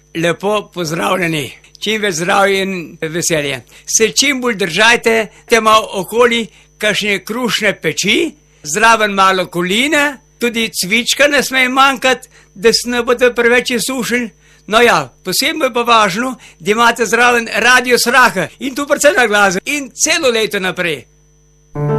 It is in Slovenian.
lepo pozdravljeni. Čim več zdravja in veselje. Se čim bolj držajte, te malo okoli kakšne krušne peči, zraven malo koline, tudi cvička ne sme manjkati, da se ne bodo preveč sušili. No ja, posebno je pa važno, da imate zraven Radio Sraha in tu predvsem na glas in celo leto naprej.